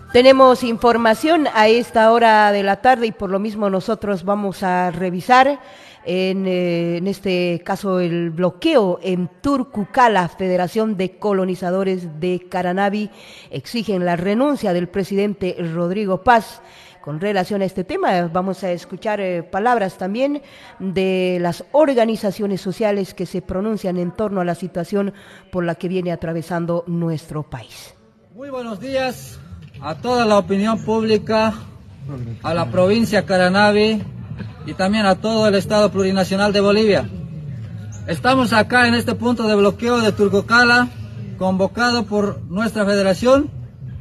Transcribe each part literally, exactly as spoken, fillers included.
Tenemos información a esta hora de la tarde y por lo mismo nosotros vamos a revisar en, eh, en este caso el bloqueo en Turcucala. Federación de Colonizadores de Caranavi exigen la renuncia del presidente Rodrigo Paz. Con relación a este tema vamos a escuchar eh, palabras también de las organizaciones sociales que se pronuncian en torno a la situación por la que viene atravesando nuestro país. Muy buenos días a toda la opinión pública, a la provincia Caranavi y también a todo el Estado Plurinacional de Bolivia. Estamos acá en este punto de bloqueo de Turcucala, convocado por nuestra federación,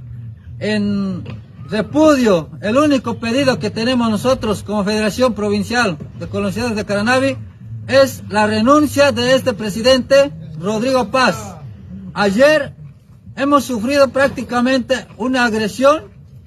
en repudio. El único pedido que tenemos nosotros como Federación Provincial de Colonizadores de Caranavi es la renuncia de este presidente Rodrigo Paz. Ayer hemos sufrido prácticamente una agresión,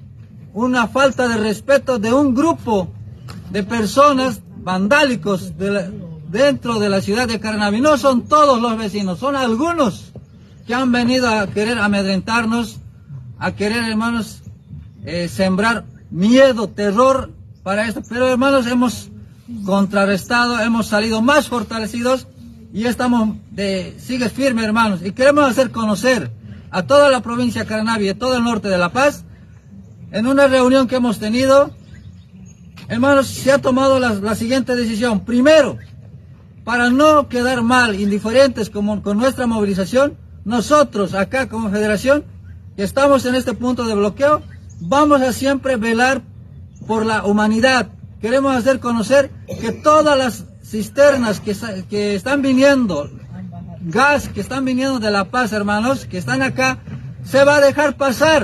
una falta de respeto de un grupo de personas vandálicos de la, dentro de la ciudad de Caranavi. No son todos los vecinos, son algunos que han venido a querer amedrentarnos, a querer, hermanos, eh, sembrar miedo, terror para esto. Pero, hermanos, hemos contrarrestado, hemos salido más fortalecidos y estamos de sigue firme, hermanos, y queremos hacer conocer a toda la provincia de Caranavi y a todo el norte de La Paz, en una reunión que hemos tenido, hermanos, se ha tomado la, la siguiente decisión. Primero, para no quedar mal, indiferentes como, con nuestra movilización, nosotros acá como federación, que estamos en este punto de bloqueo, vamos a siempre velar por la humanidad. Queremos hacer conocer que todas las cisternas que, que están viniendo, gas que están viniendo de La Paz, hermanos, que están acá, se va a dejar pasar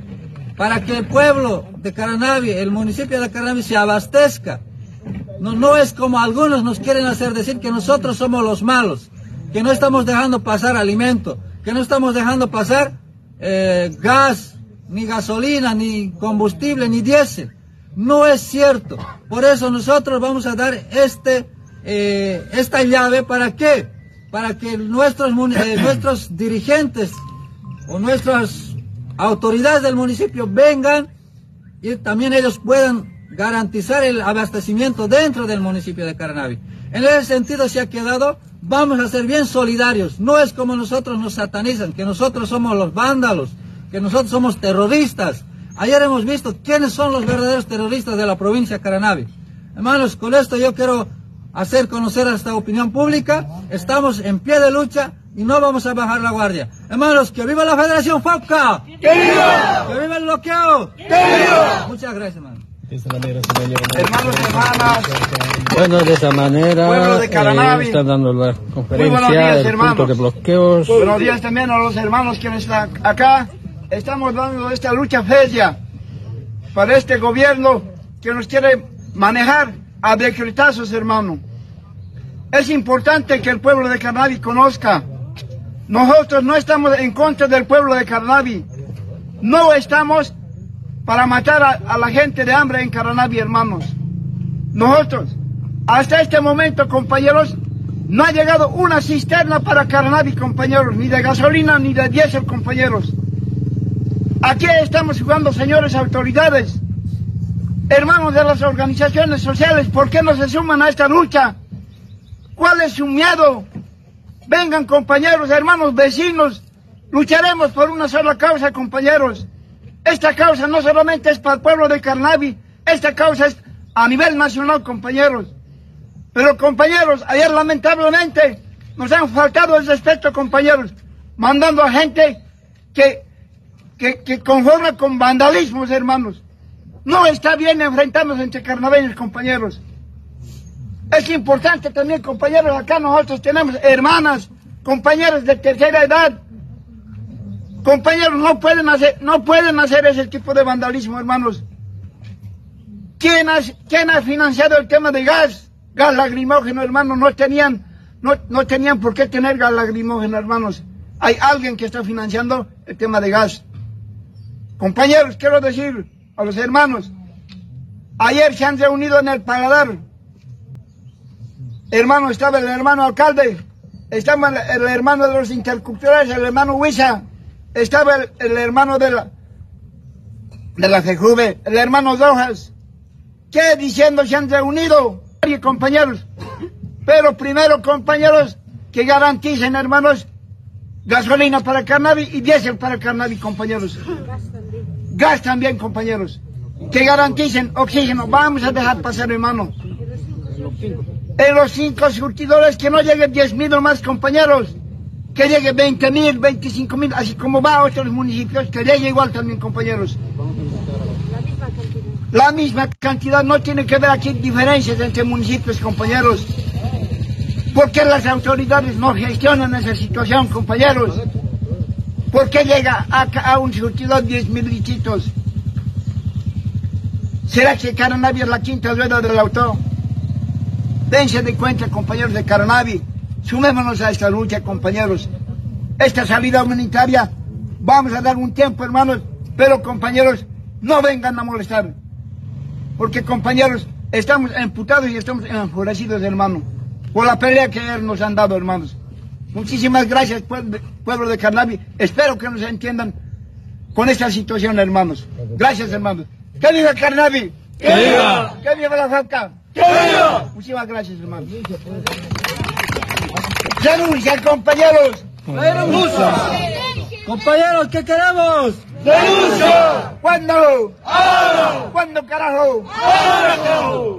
para que el pueblo de Caranavi, el municipio de Caranavi se abastezca. No, no es como algunos nos quieren hacer decir que nosotros somos los malos, que no estamos dejando pasar alimento, que no estamos dejando pasar eh, gas, ni gasolina, ni combustible, ni diésel. No es cierto. Por eso nosotros vamos a dar este, eh, esta llave. ¿Para qué? Para que nuestros, eh, nuestros dirigentes o nuestras autoridades del municipio vengan y también ellos puedan garantizar el abastecimiento dentro del municipio de Caranavi. En ese sentido se ha quedado, vamos a ser bien solidarios. No es como nosotros nos satanizan, que nosotros somos los vándalos, que nosotros somos terroristas. Ayer hemos visto quiénes son los verdaderos terroristas de la provincia de Caranavi. Hermanos, con esto yo quiero hacer conocer a esta opinión pública. Estamos en pie de lucha y no vamos a bajar la guardia. Hermanos, que viva la Federación FOCA. ¡Que viva! ¡Que viva el bloqueo! ¡Que viva! Muchas gracias, hermano. De esa manera, señor. Hermanos y hermanas, bueno, de esa manera, pueblo de Caranavi, eh, está dando la conferencia buenos días, del hermanos. punto de bloqueos. Buenos días también a los hermanos que están acá. Estamos dando esta lucha férrea para este gobierno que nos quiere manejar a decretazos, hermano. Es importante que el pueblo de Caranavi conozca. Nosotros no estamos en contra del pueblo de Caranavi. No estamos para matar a, a la gente de hambre en Caranavi, hermanos. Nosotros, hasta este momento, compañeros, no ha llegado una cisterna para Caranavi, compañeros, ni de gasolina ni de diésel, compañeros. Aquí estamos jugando, señores autoridades, hermanos de las organizaciones sociales, ¿por qué no se suman a esta lucha? ¿Cuál es su miedo? Vengan, compañeros, hermanos, vecinos, lucharemos por una sola causa, compañeros. Esta causa no solamente es para el pueblo de Caranavi, esta causa es a nivel nacional, compañeros. Pero, compañeros, ayer lamentablemente nos han faltado el respeto, compañeros, mandando a gente que, que, que conforma con vandalismos, hermanos. No está bien enfrentarnos entre carnaveños, compañeros. Es importante también, compañeros, acá nosotros tenemos hermanas, compañeros de tercera edad. Compañeros, no pueden hacer, no pueden hacer ese tipo de vandalismo, hermanos. ¿Quién ha, quién ha financiado el tema de gas? Gas lacrimógeno, hermanos, no tenían, no, no tenían por qué tener gas lacrimógeno, hermanos. Hay alguien que está financiando el tema de gas. Compañeros, quiero decir a los hermanos, ayer se han reunido en el Paladar. Hermano, estaba el hermano alcalde, estaba el, el hermano de los interculturales, el hermano Huiza, estaba el, el hermano de la, de la FEJUVE, el hermano Rojas, que diciendo se han reunido, compañeros, pero primero, compañeros, que garanticen, hermanos, gasolina para cannabis y diésel para cannabis, compañeros. Gas también, compañeros. Que garanticen oxígeno. Vamos a dejar pasar, hermano. En los cinco surtidores que no lleguen diez mil o más, compañeros. Que llegue veinte mil, veinticinco mil, así como va a otros municipios, que llegue igual también, compañeros. La misma cantidad, no tiene que haber aquí diferencias entre municipios, compañeros. ¿Por qué las autoridades no gestionan esa situación, compañeros? ¿Por qué llega a, a un surtidor diez mil lichitos? ¿Será que Caranavi es la quinta rueda del auto? Dense de cuenta, compañeros de Caranavi. Sumémonos a esta lucha, compañeros. Esta salida humanitaria, vamos a dar un tiempo, hermanos, pero, compañeros, no vengan a molestar. Porque, compañeros, estamos emputados y estamos enfurecidos, hermano, por la pelea que nos han dado, hermanos. Muchísimas gracias, pueblo de Caranavi. Espero que nos entiendan con esta situación, hermanos. Gracias, hermanos. ¡Que viva Caranavi! ¡Que viva! ¡Que viva la FACA! ¡Que viva! Muchísimas gracias, hermanos. ¡Denuncia, compañeros! ¡Denuncia! Compañeros, ¿qué queremos? ¡Denuncia! ¿Cuándo? ¡Ahora! ¿Cuándo, carajo? ¡Ahora!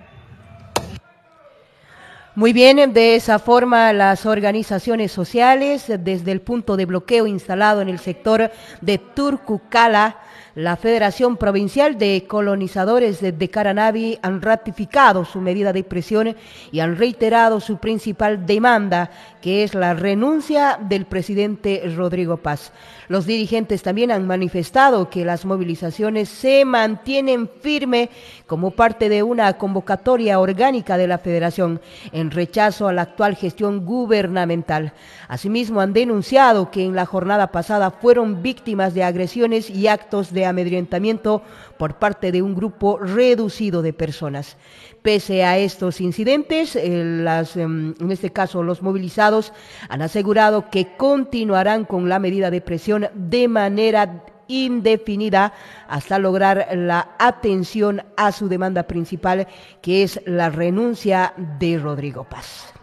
Muy bien, de esa forma las organizaciones sociales, desde el punto de bloqueo instalado en el sector de Turcucala, la Federación Provincial de Colonizadores de, de Caranavi han ratificado su medida de presión y han reiterado su principal demanda, que es la renuncia del presidente Rodrigo Paz. Los dirigentes también han manifestado que las movilizaciones se mantienen firme como parte de una convocatoria orgánica de la Federación en rechazo a la actual gestión gubernamental. Asimismo, han denunciado que en la jornada pasada fueron víctimas de agresiones y actos de amedrentamiento por parte de un grupo reducido de personas. Pese a estos incidentes, eh, las, eh, en este caso los movilizados han asegurado que continuarán con la medida de presión de manera indefinida hasta lograr la atención a su demanda principal, que es la renuncia de Rodrigo Paz.